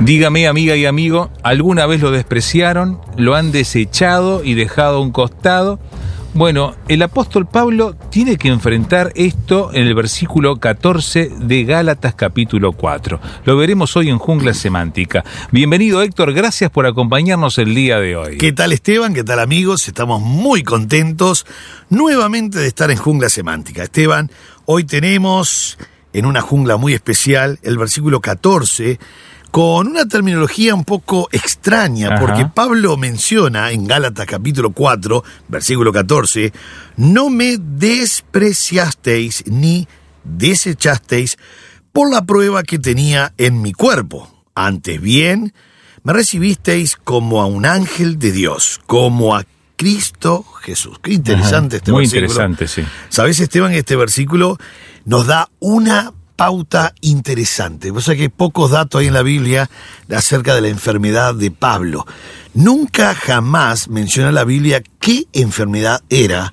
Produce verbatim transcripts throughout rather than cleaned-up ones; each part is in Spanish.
Dígame, amiga y amigo, ¿alguna vez lo despreciaron, lo han desechado y dejado a un costado? Bueno, el apóstol Pablo tiene que enfrentar esto en el versículo catorce de Gálatas capítulo cuatro. Lo veremos hoy en Jungla Semántica. Bienvenido, Héctor, gracias por acompañarnos el día de hoy. ¿Qué tal, Esteban? ¿Qué tal, amigos? Estamos muy contentos nuevamente de estar en Jungla Semántica. Esteban, hoy tenemos en una jungla muy especial el versículo catorce, con una terminología un poco extraña. Ajá. Porque Pablo menciona en Gálatas capítulo cuatro, versículo catorce, no me despreciasteis ni desechasteis por la prueba que tenía en mi cuerpo. Antes bien, me recibisteis como a un ángel de Dios, como a Cristo Jesús. Qué interesante. Ajá. Este muy versículo. Muy interesante, sí. ¿Sabes, Esteban? Este versículo nos da una pauta interesante. Vos sabés que hay pocos datos hay en la Biblia acerca de la enfermedad de Pablo. Nunca jamás menciona la Biblia qué enfermedad era.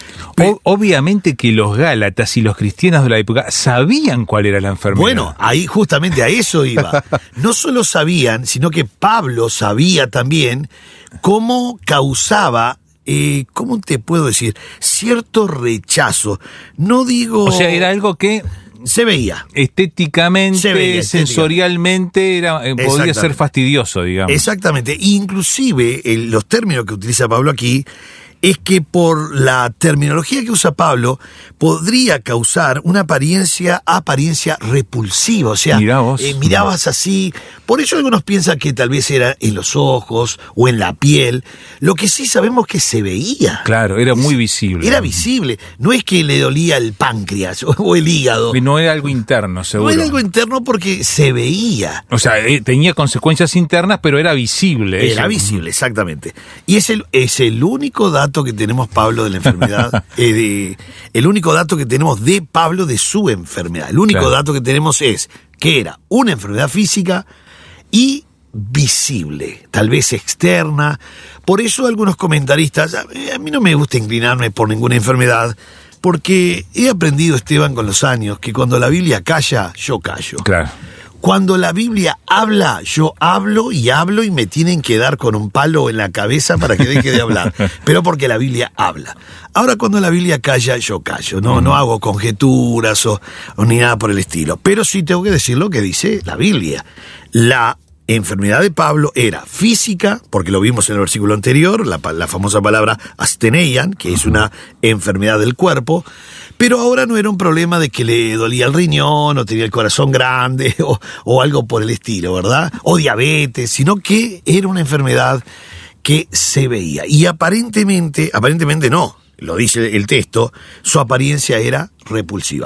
O, obviamente que los gálatas y los cristianos de la época sabían cuál era la enfermedad. Bueno, ahí justamente a eso iba. No solo sabían, sino que Pablo sabía también cómo causaba, eh, ¿cómo te puedo decir? Cierto rechazo. No digo... O sea, era algo que... Se veía. Estéticamente, Se veía, sensorialmente, era, eh, podía ser fastidioso, digamos. Exactamente. Inclusive, el, los términos que utiliza Pablo aquí, es que por la terminología que usa Pablo, podría causar una apariencia, apariencia repulsiva. O sea, Mirá vos. Eh, mirabas así. Por eso algunos piensan que tal vez era en los ojos o en la piel. Lo que sí sabemos que se veía. Claro, era muy visible. Era visible. No es que le dolía el páncreas o el hígado. No era algo interno, seguro. No era algo interno porque se veía. O sea, eh, tenía consecuencias internas, pero era visible. Era eso. visible, exactamente. Y es el, es el único dato que tenemos, Pablo, de la enfermedad. eh, de, el único dato que tenemos de Pablo de su enfermedad. El único claro. dato que tenemos es que era una enfermedad física y visible, tal vez externa. Por eso algunos comentaristas, a mí no me gusta inclinarme por ninguna enfermedad, porque he aprendido, Esteban, con los años, que cuando la Biblia calla, yo callo. Claro. Cuando la Biblia habla, yo hablo y hablo y me tienen que dar con un palo en la cabeza para que deje de hablar. Pero porque la Biblia habla. Ahora, cuando la Biblia calla, yo callo. No, uh-huh. no hago conjeturas o, o ni nada por el estilo. Pero sí tengo que decir lo que dice la Biblia. La enfermedad de Pablo era física, porque lo vimos en el versículo anterior, la, la famosa palabra asthenian, que es una enfermedad del cuerpo, pero ahora no era un problema de que le dolía el riñón, o tenía el corazón grande, o, o algo por el estilo, ¿verdad? O diabetes, sino que era una enfermedad que se veía. Y aparentemente, aparentemente no, lo dice el texto, su apariencia era repulsiva.